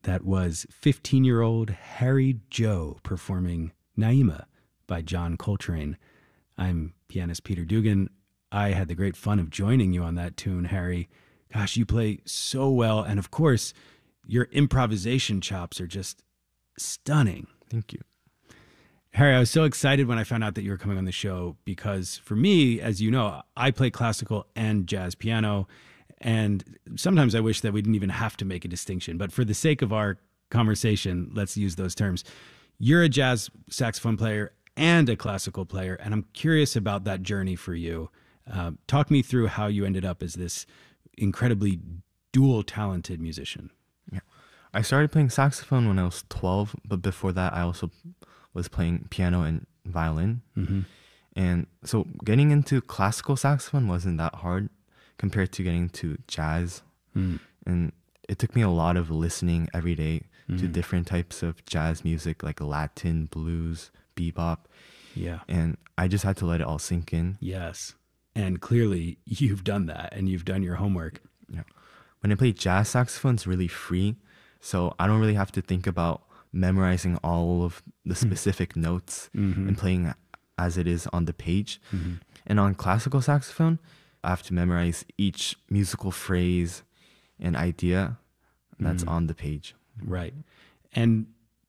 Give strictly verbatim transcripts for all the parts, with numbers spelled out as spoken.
That was fifteen-year-old Harry Joe performing Naima by John Coltrane. I'm pianist Peter Dugan. I had the great fun of joining you on that tune, Harry. Gosh, you play so well. And of course, your improvisation chops are just stunning. Thank you. Harry, I was so excited when I found out that you were coming on the show because for me, as you know, I play classical and jazz piano. And sometimes I wish that we didn't even have to make a distinction. But for the sake of our conversation, let's use those terms. You're a jazz saxophone player and a classical player. And I'm curious about that journey for you. Uh, talk me through how you ended up as this incredibly dual talented musician. Yeah. I started playing saxophone when I was twelve, but before that I also was playing piano and violin. Mm-hmm. And so getting into classical saxophone wasn't that hard compared to getting to jazz. Mm. And it took me a lot of listening every day Mm. to different types of jazz music like Latin, blues, bebop. Yeah. And I just had to let it all sink in. Yes. And clearly you've done that and you've done your homework. Yeah. When I play jazz saxophone, it's really free. So I don't really have to think about memorizing all of the specific notes Mm-hmm. and playing as it is on the page. Mm-hmm. And on classical saxophone, I have to memorize each musical phrase and idea that's Mm. on the page. Right. And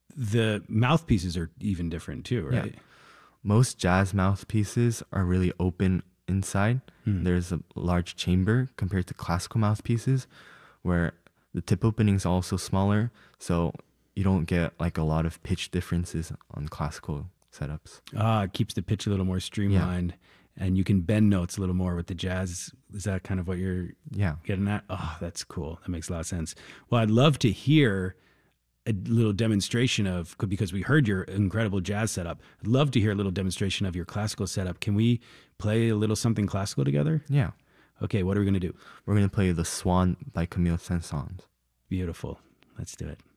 the mouthpieces are even different too, right? Yeah. Most jazz mouthpieces are really open inside. Mm. There's a large chamber compared to classical mouthpieces where the tip opening is also smaller. So you don't get like a lot of pitch differences on classical setups. Ah, it keeps the pitch a little more streamlined and you can bend notes a little more with the jazz. Is that kind of what you're Yeah. getting at? Oh, that's cool. That makes a lot of sense. Well, I'd love to hear a little demonstration of, because we heard your incredible jazz setup. I'd love to hear a little demonstration of your classical setup. Can we play a little something classical together? Yeah. Okay, what are we going to do? We're going to play The Swan by Camille Saint-Saëns. Beautiful. Let's do it.